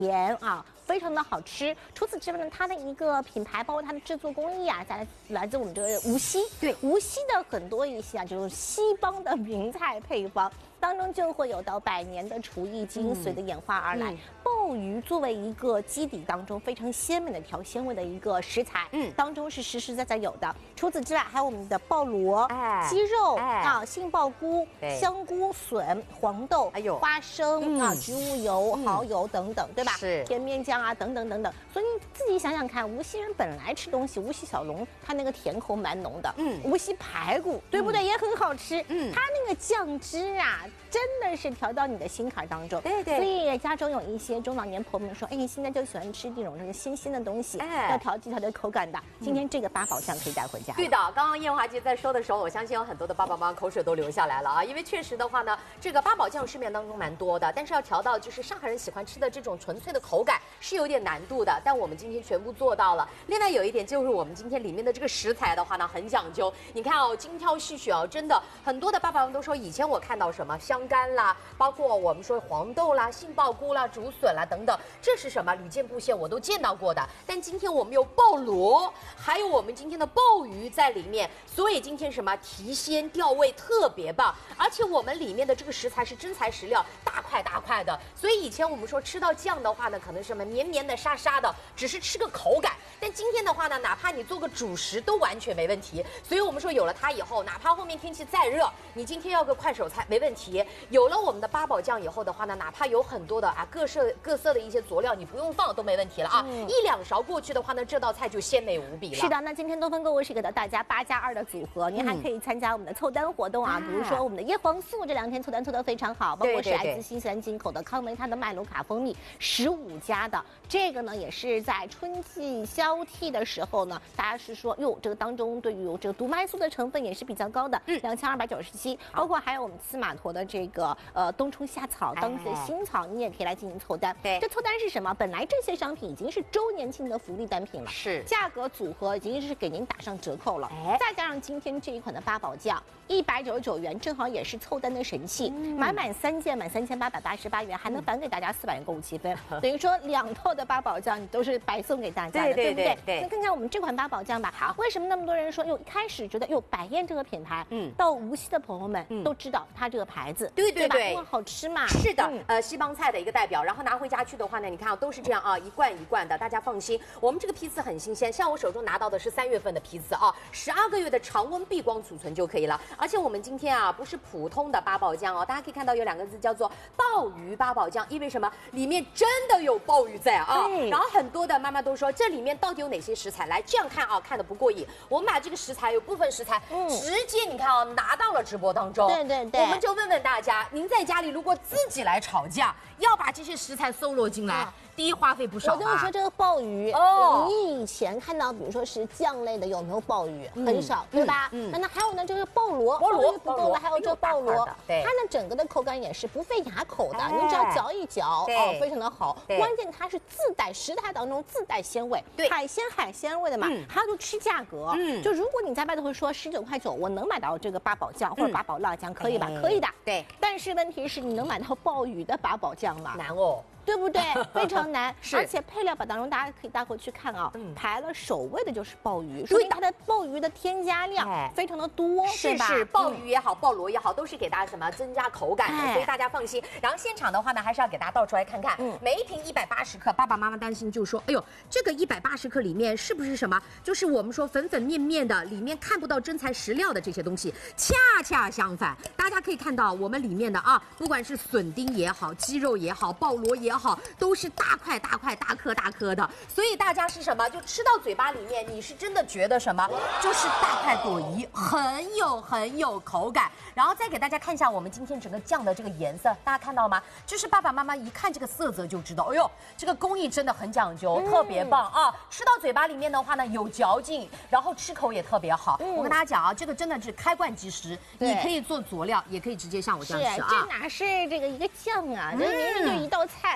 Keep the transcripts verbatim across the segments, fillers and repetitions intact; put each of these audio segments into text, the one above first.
甜啊，非常的好吃。除此之外呢，它的一个品牌，包括它的制作工艺啊，在来自我们这个无锡。对，无锡的很多一些啊，就是西方的名菜配方。 当中就会有到百年的厨艺精髓的演化而来。嗯、鲍鱼作为一个基底当中非常鲜美的调鲜味的一个食材，嗯，当中是实实在在有的。除此之外，还有我们的鲍螺、哎、鸡肉、哎、啊、杏鲍菇、香菇、笋、黄豆、哎、花生、嗯、啊、植物油、嗯、蚝油等等，对吧？是甜面酱啊，等等等等。所以你自己想想看，无锡人本来吃东西，无锡小笼它那个甜口蛮浓的，嗯，无锡排骨对不对？嗯、也很好吃，嗯，它那个酱汁啊。 真的是调到你的心坎当中，对对。所以家中有一些中老年朋友们说，哎，你现在就喜欢吃这种这个新鲜的东西，哎，要调剂它的口感的。今天这个八宝酱可以带回家。 对的，刚刚燕华姐在说的时候，我相信有很多的爸爸妈妈口水都流下来了啊，因为确实的话呢，这个八宝酱市面当中蛮多的，但是要调到就是上海人喜欢吃的这种纯粹的口感是有点难度的，但我们今天全部做到了。另外有一点就是我们今天里面的这个食材的话呢，很讲究。你看哦，精挑细选哦，真的很多的爸爸们都说，以前我看到什么香干啦。 包括我们说黄豆啦、杏鲍菇啦、竹笋啦等等，这是什么屡见不鲜，我都见到过的。但今天我们有鲍螺，还有我们今天的鲍鱼在里面，所以今天什么提鲜调味特别棒，而且我们里面的这个食材是真材实料，大块大块的。所以以前我们说吃到酱的话呢，可能什么绵绵的、沙沙的，只是吃个口感。但今天的话呢，哪怕你做个主食都完全没问题。所以我们说有了它以后，哪怕后面天气再热，你今天要个快手菜没问题。有了我们的八宝酱以后的话呢，哪怕有很多的啊各色各色的一些佐料，你不用放都没问题了啊。嗯、一两勺过去的话呢，这道菜就鲜美无比了。 是的，那今天多芬购物是给到大家八加二的组合，您还可以参加我们的凑单活动啊，嗯、比如说我们的叶黄素这两天凑单凑得非常好，包括是来自新西兰进口的康维他的麦卢卡蜂蜜十五加的，这个呢也是在春季交替的时候呢，大家是说哟，这个当中对于这个毒麦素的成分也是比较高的，嗯，两千二百九十七，包括还有我们司马驼的这个呃冬虫夏草。 当季的新草，你也可以来进行凑单。对，这凑单是什么？本来这些商品已经是周年庆的福利单品了，是价格组合已经是给您打上折扣了。哎，再加上今天这一款的八宝酱，一百九十九元，正好也是凑单的神器。嗯、买满三件，满三千八百八十八元，还能返给大家四百元购物积分，嗯、等于说两套的八宝酱你都是白送给大家的，对, 对, 对不对？对。那看看我们这款八宝酱吧。好，为什么那么多人说哟？一开始觉得哟，百宴这个品牌，嗯，到无锡的朋友们、嗯、都知道它这个牌子，对对对，因为好吃嘛。 是的，嗯、呃，西帮菜的一个代表，然后拿回家去的话呢，你看啊，都是这样啊，一罐一罐的，大家放心，我们这个批次很新鲜，像我手中拿到的是三月份的批次啊，十二个月的常温闭光储存就可以了。而且我们今天啊，不是普通的八宝酱哦，大家可以看到有两个字叫做鲍鱼八宝酱，意味什么？里面真的有鲍鱼在啊。然后很多的妈妈都说，这里面到底有哪些食材？来这样看啊，看的不过瘾，我们把这个食材有部分食材、嗯、直接你看啊，拿到了直播当中。对对对，我们就问问大家，您在家里如果自己来炒酱，要把这些食材搜罗进来，嗯、第一花费不少、啊。 我跟你说，这个鲍鱼哦，你以前看到，比如说是酱类的，有没有鲍鱼？嗯、很少，对吧？嗯。那、嗯、还有呢，就是鲍螺，鲍螺不够了，还有这个鲍螺，它呢整个的口感也是不费牙口的，哎、你只要嚼一嚼，哦，非常的好。关键它是自带食材当中自带鲜味，对，海鲜海鲜味的嘛。嗯、还有就吃价格，嗯，就如果你在外头会说十九块九，我能买到这个八宝酱或者八宝辣酱，可以吧？可以的，对。但是问题是你能买到鲍鱼的八宝酱吗？ 难哦。 对不对？非常难，而且配料表当中大家可以待会去看啊，嗯、排了首位的就是鲍鱼，说明它的鲍鱼的添加量非常的多， 是是，鲍鱼也好，鲍螺也好，都是给大家什么增加口感的，所以大家放心。然后现场的话呢，还是要给大家倒出来看看，嗯、每一瓶一百八十克，爸爸妈妈担心就说，哎呦，这个一百八十克里面是不是什么？就是我们说粉粉面面的，里面看不到真材实料的这些东西，恰恰相反，大家可以看到我们里面的啊，不管是笋丁也好，鸡肉也好，鲍螺也好。也好，都是大块大块、大颗大颗的，所以大家是什么？就吃到嘴巴里面，你是真的觉得什么？就是大快朵颐，很有很有口感。然后再给大家看一下我们今天整个酱的这个颜色，大家看到吗？就是爸爸妈妈一看这个色泽就知道，哎呦，这个工艺真的很讲究，嗯、特别棒啊！吃到嘴巴里面的话呢，有嚼劲，然后吃口也特别好。嗯、我跟大家讲啊，这个真的是开罐即食，你可以做佐料，也可以直接像我这样吃啊。 这哪是这个一个酱啊，这明明就一道菜。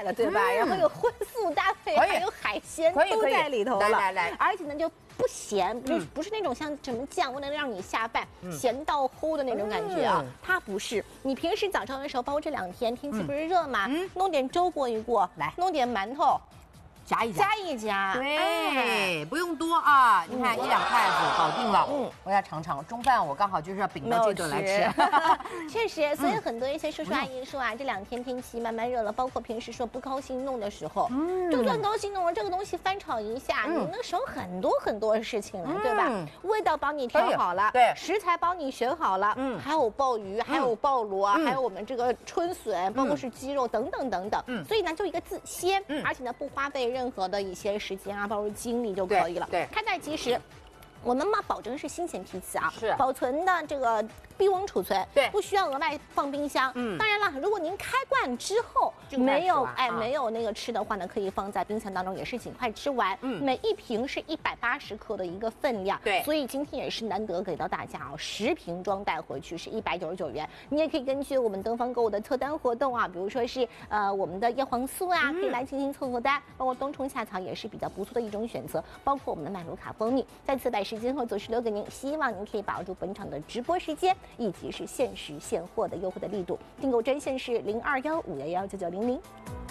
了，对吧？然后有荤素搭配，还有海鲜都在里头了。 来来来， 而且呢就不咸，不不是那种像什么酱，为了让你下饭咸到齁的那种感觉啊，它不是。你平时早上的时候，包括这两天天气不是热嘛，弄点粥过一过，来弄点馒头。 夹一夹， 夹一夹， 对，哎、不用多啊。你看、嗯、一两筷子搞定了。嗯，我要尝尝。中饭我刚好就是要秉着这顿来吃。 确实，所以很多一些叔叔阿姨说啊，嗯、这两天天气慢慢热了，包括平时说不高兴弄的时候，嗯，就算高兴弄了这个东西翻炒一下，嗯、你能省很多很多事情了，嗯、对吧？味道帮你调好了，对，食材帮你选好了，嗯，还有鲍鱼，还有鲍螺，嗯、还有我们这个春笋，包括是鸡肉等等等等。嗯，所以呢，就一个字鲜，嗯、而且呢不花费任何的一些时间啊，包括精力就可以了。对，开袋即食。我们嘛，保证是新鲜批次啊，是保存的这个低温储存，对，不需要额外放冰箱。嗯，当然了，如果您开罐之后没有哎没有那个吃的话呢，可以放在冰箱当中，也是尽快吃完。嗯，每一瓶是一百八十克的一个分量，对，所以今天也是难得给到大家啊，十瓶装带回去是一百九十九元。你也可以根据我们登方购物的特单活动啊，比如说是呃我们的叶黄素啊，可以来进行凑合单，包括冬虫夏草也是比较不错的一种选择，包括我们的麦卢卡蜂蜜。再次把时间和左石留给您，希望您可以把握住本场的直播时间，以及是限时现货的优惠的力度。订购专线是零二幺五幺幺九九零零。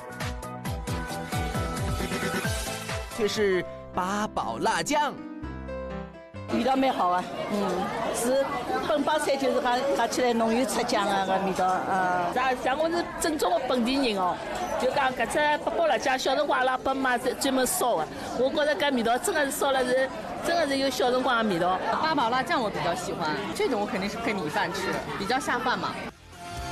却是八宝辣酱。 味道蛮好啊，嗯，是本帮菜就是讲讲起来浓郁出酱啊个味道，啊。 像像我是正宗的本地人哦，就讲搿只八宝辣酱，小辰光阿拉爸妈专门烧的，我觉着搿味道真的是烧了是，真的是有小辰光的味道。 八宝辣酱我比较喜欢，这种我肯定是配米饭吃，比较下饭嘛。